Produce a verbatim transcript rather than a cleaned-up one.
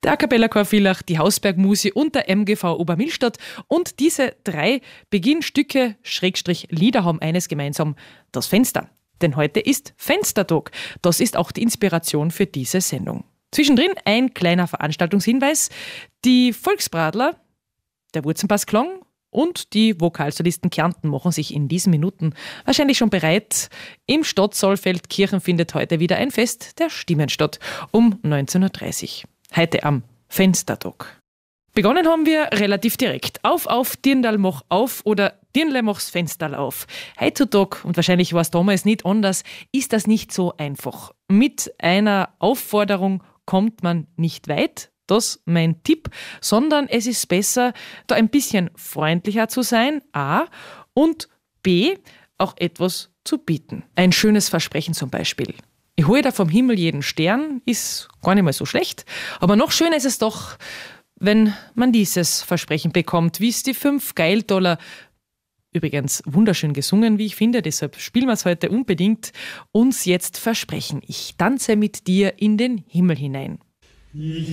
der A Cappella Chor Villach, die Hausbergmusi und der M G V Obermillstadt. Und diese drei Beginnstücke, Schrägstrich Lieder haben eines gemeinsam, das Fenster. Denn heute ist Fenstertag. Das ist auch die Inspiration für diese Sendung. Zwischendrin ein kleiner Veranstaltungshinweis. Die Volksbradler, der Wurzenbassklang und die Vokalsolisten Kärnten machen sich in diesen Minuten wahrscheinlich schon bereit. Im Stadtsollfeldkirchen findet heute wieder ein Fest der Stimmen statt, um neunzehn Uhr dreißig. Heute am Fenstertag. Begonnen haben wir relativ direkt. Auf, auf, Dirndl mach auf oder Dirndl mach's Fensterl auf. Heutzutage, und wahrscheinlich war es damals nicht anders, ist das nicht so einfach. Mit einer Aufforderung kommt man nicht weit, das mein Tipp, sondern es ist besser, da ein bisschen freundlicher zu sein, A, und B, auch etwas zu bieten. Ein schönes Versprechen zum Beispiel. Ich hole da vom Himmel jeden Stern, ist gar nicht mal so schlecht, aber noch schöner ist es doch, wenn man dieses Versprechen bekommt, wie es die fünf Geildollar, übrigens wunderschön gesungen, wie ich finde, deshalb spielen wir es heute unbedingt, uns jetzt versprechen. Ich tanze mit dir in den Himmel hinein.